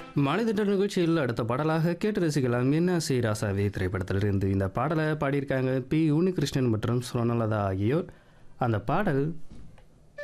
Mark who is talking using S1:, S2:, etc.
S1: மனிதர்கள் நிகழ்ச்சியில் அடுத்த பாடலாக கேட்டு ரசிக்கலாம் என்ன ராசாவே திரைப்படத்திலிருந்து இந்த பாடலை பாடியிருக்காங்க பி உன்னிகிருஷ்ணன் மற்றும் சுவர்ணலதா ஆகியோர். அந்த பாடல்